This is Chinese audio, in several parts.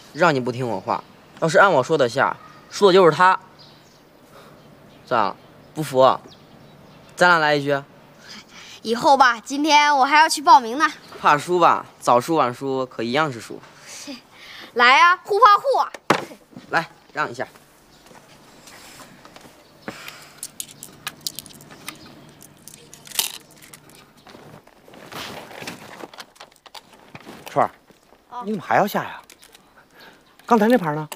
让你不听我话。要是按我说的下，输的就是他。咋了？不服？咱俩来一局。 以后吧，今天我还要去报名呢。 怕输吧？早输晚输可一样是输。 来呀，互怕互啊！ 来，让一下。 川儿，你怎么还要下呀？刚才那盘呢？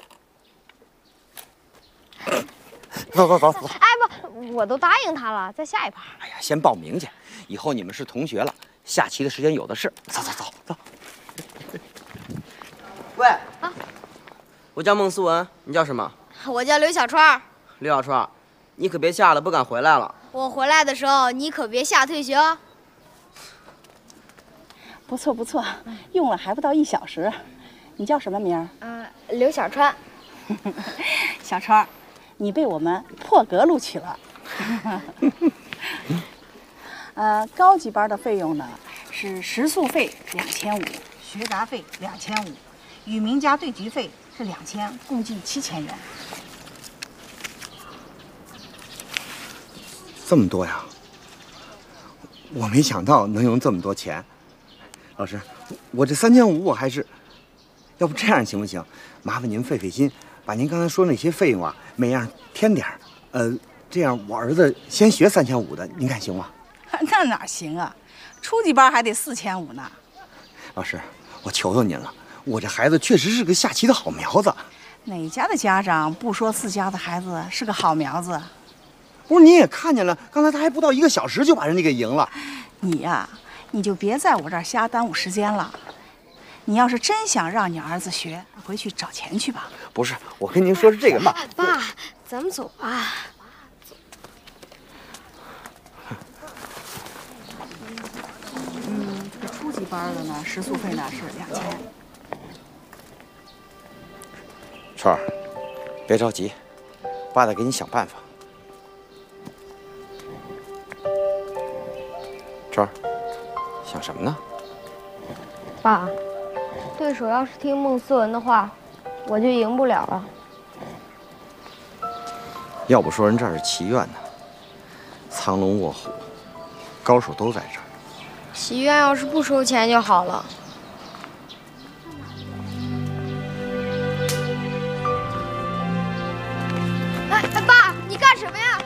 走。 哎不，我都答应他了，再下一盘。 哎呀，先报名去，以后你们是同学了，下棋的时间有的是。走。 喂，我叫孟思文，你叫什么？ 我叫刘小川。 刘小川，你可别下了，不敢回来了。 我回来的时候，你可别吓退学哦。 不错，用了还不到1小时。你叫什么名儿？ 刘小川。 小川，你被我们破格录取了。高级班的费用呢是食宿费2500，学杂费2500，与名家对局费是2000，共计7000元。 这么多呀！我没想到能用这么多钱。老师，我这3500我还是，要不这样行不行？麻烦您费心，把您刚才说那些费用啊，每样添点儿。这样我儿子先学3500的，您看行吗？ 那哪行啊？初级班还得4500呢。 老师，我求您了，我这孩子确实是个下棋的好苗子。 哪家的家长不说自家的孩子是个好苗子？ 不是，您也看见了，刚才他还不到1个小时就把人家给赢了。 你呀，你就别在我这儿瞎耽误时间了。你要是真想让你儿子学，回去找钱去吧。 不是，我跟您说是这个嘛。 爸，咱们走吧。 这个初级班的呢，食宿费呢是2000。 川儿，别着急，爸再给你想办法。川儿，想什么呢？ 爸，对手要是听孟思文的话，我就赢不了了。 要不说人这儿是棋院呢，藏龙卧虎，高手都在这儿。 棋院要是不收钱就好了。爸，你干什么呀？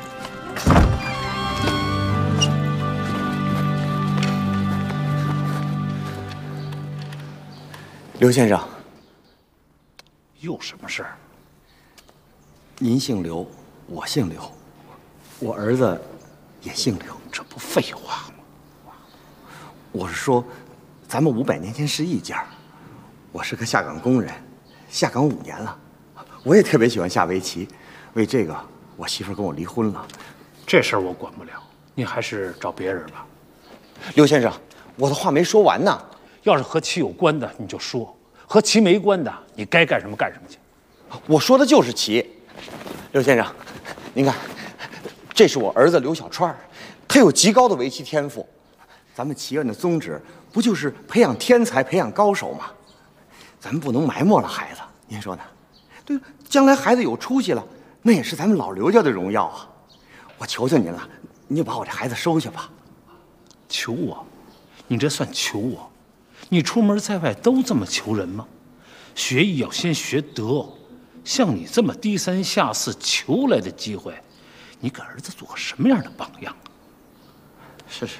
刘先生， 又什么事儿？ 您姓刘，我姓刘，我儿子也姓刘， 这不废话吗？ 我是说，咱们500年前是一家。我是个下岗工人，下岗5年了，我也特别喜欢下围棋。为这个，我媳妇跟我离婚了。 这事儿我管不了，你还是找别人吧。 刘先生，我的话没说完呢。 要是和棋有关的，你就说；和棋没关的，你该干什么干什么去。 我说的就是棋。刘先生，您看，这是我儿子刘小川，他有极高的围棋天赋。咱们棋院的宗旨不就是培养天才、培养高手吗？咱们不能埋没了孩子，您说呢？对，将来孩子有出息了，那也是咱们老刘家的荣耀啊！我求求您了，您就把我这孩子收下吧。 求我？你这算求我？你出门在外都这么求人吗？学艺要先学德，像你这么低三下四求来的机会，你给儿子做个什么样的榜样？ 是，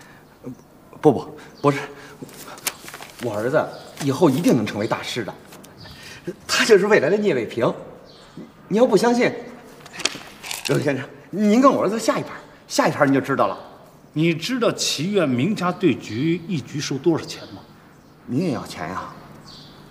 不是，我儿子以后一定能成为大师的，他就是未来的聂卫平。你要不相信，刘先生，您跟我儿子下一盘你就知道了。 你知道棋院名家对局一局收多少钱吗？ 您也要钱呀？